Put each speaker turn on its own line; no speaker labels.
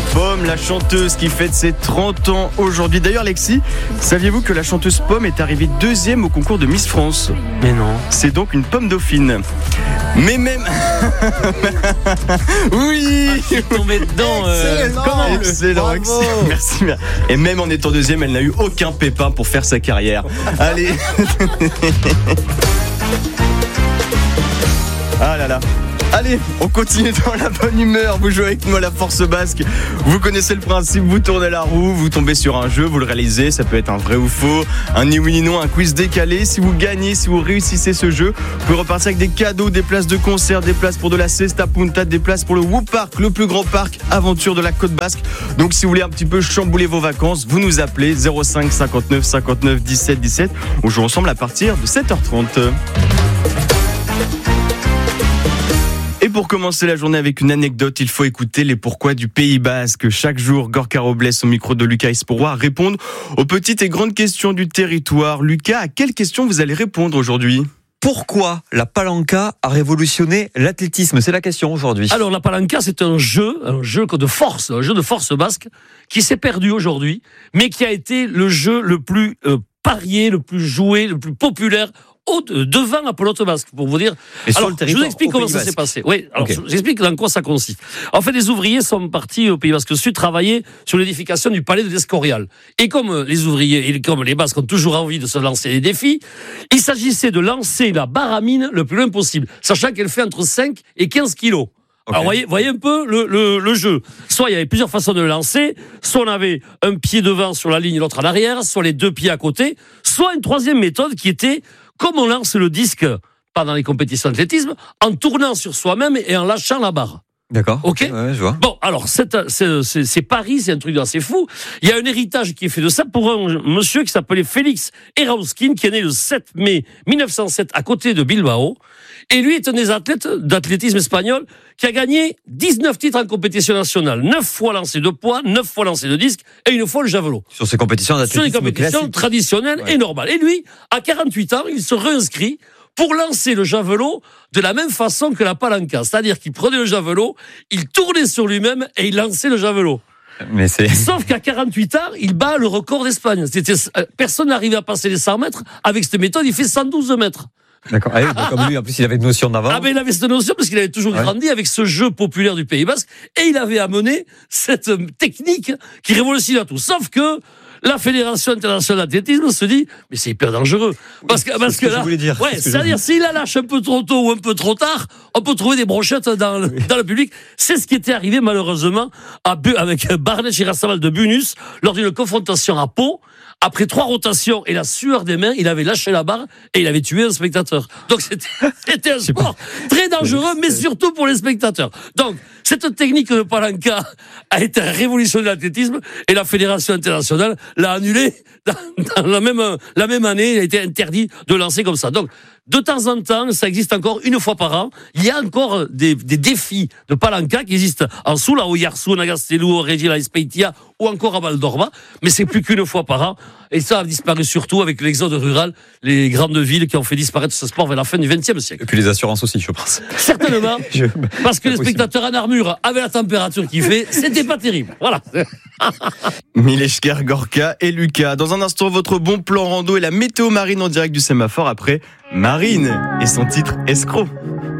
Pomme, la chanteuse qui fête ses 30 ans aujourd'hui. D'ailleurs, Alexis, saviez-vous que la chanteuse Pomme est arrivée 2e au concours de Miss France ?
Mais non.
C'est donc une pomme dauphine. Mais même... Oui,
Je suis tombé dedans.
Excellent. Merci. Et même en étant 2e, elle n'a eu aucun pépin pour faire sa carrière. Allez. Ah là là. Allez, on continue dans la bonne humeur. Vous jouez avec nous à la Force Basque. Vous connaissez le principe, vous tournez la roue, vous tombez sur un jeu, vous le réalisez. Ça peut être un vrai ou faux, un ni oui ni non, un quiz décalé. Si vous gagnez, si vous réussissez ce jeu, vous pouvez repartir avec des cadeaux, des places de concert, des places pour de la Cesta Punta, des places pour le Woo Park, le plus grand parc aventure de la Côte Basque. Donc si vous voulez un petit peu chambouler vos vacances, vous nous appelez 05 59 59 17 17. On joue ensemble à partir de 7h30. Et pour commencer la journée avec une anecdote, il faut écouter les pourquoi du Pays Basque. Chaque jour, Gorka Robles, au micro de Lucas Esporois, répondent aux petites et grandes questions du territoire. Lucas, à quelle question vous allez répondre aujourd'hui ?
Pourquoi la palanca a révolutionné l'athlétisme ? C'est la question aujourd'hui.
Alors, la palanca, c'est un jeu de force basque qui s'est perdu aujourd'hui, mais qui a été le jeu le plus parié, le plus joué, le plus populaire devant la pelote basque, pour vous dire. Alors, je vous explique comment ça s'est passé. Oui, alors j'explique dans quoi ça consiste. En fait, les ouvriers sont partis au Pays Basque Sud travailler sur l'édification du palais de l'Escorial. Et comme les ouvriers et comme les Basques ont toujours envie de se lancer des défis, il s'agissait de lancer la barre à mine le plus loin possible, sachant qu'elle fait entre 5 et 15 kilos. Alors, voyez un peu le jeu. Soit il y avait plusieurs façons de le lancer, soit on avait un pied devant sur la ligne et l'autre à l'arrière, soit les deux pieds à côté, soit une troisième méthode qui était comme on lance le disque pendant les compétitions d'athlétisme, en tournant sur soi-même et en lâchant la barre.
D'accord.
Ok.
Ouais, je vois.
Bon, alors c'est Paris, c'est un truc assez fou. Il y a un héritage qui est fait de ça pour un monsieur qui s'appelait Félix Erauskin, qui est né le 7 mai 1907 à côté de Bilbao. Et lui est un des athlètes d'athlétisme espagnol qui a gagné 19 titres en compétition nationale. 9 fois lancé de poids, 9 fois lancé de disque et une fois le javelot.
Sur ces compétitions d'athlétisme
sur les compétitions
classiques.
Traditionnelles et normales. Et lui, à 48 ans, il se réinscrit pour lancer le javelot de la même façon que la palanca. C'est-à-dire qu'il prenait le javelot, il tournait sur lui-même et il lançait le javelot. Sauf qu'à 48 ans, il bat le record d'Espagne. Personne n'arrivait à passer les 100 mètres. Avec cette méthode, il fait 112 mètres.
D'accord. Ah oui, comme lui, en plus, il avait une notion d'avant.
Ah, mais il avait cette notion parce qu'il avait toujours grandi avec ce jeu populaire du Pays Basque et il avait amené cette technique qui révolutionne tout. Sauf que la Fédération internationale d'athlétisme se dit, mais c'est hyper dangereux. Parce que là, c'est-à-dire, s'il la lâche un peu trop tôt ou un peu trop tard, on peut trouver des brochettes dans le public. C'est ce qui était arrivé, malheureusement, avec Barnet Chirasaval de Bunus, lors d'une confrontation à Pau. Après 3 rotations et la sueur des mains, il avait lâché la barre et il avait tué un spectateur. Donc c'était un sport très dangereux, mais surtout pour les spectateurs. Donc, cette technique de palanca a été révolutionné l'athlétisme et la Fédération internationale l'a annulée dans la même année. Il a été interdit de lancer comme ça. Donc, de temps en temps, ça existe encore une fois par an. Il y a encore des défis de palanca qui existent en Soula, au Yarsu, à Gastelu, au Regila Espeitia ou encore à Valdorba. Mais c'est plus qu'une fois par an. Et ça a disparu surtout avec l'exode rural, les grandes villes qui ont fait disparaître ce sport vers la fin du XXe siècle.
Et puis les assurances aussi, je pense.
Certainement. Parce que les spectateurs en armure, avec la température qu'il fait, c'était pas terrible. Voilà.
Mileshker, Gorka et Lucas. Dans un instant, votre bon plan rando et la météo marine en direct du sémaphore après Marine et son titre Escroc.